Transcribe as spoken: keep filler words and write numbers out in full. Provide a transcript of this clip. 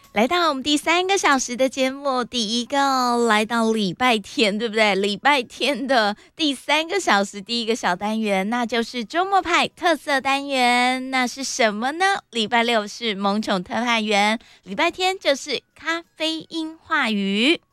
来到我们第三个小时的节目，第一个来到礼拜天，对不对？礼拜天的第三个小时，第一个小单元，那就是周末派特色单元。那是什么呢？礼拜六是萌宠特派员，礼拜天就是咖啡因话语。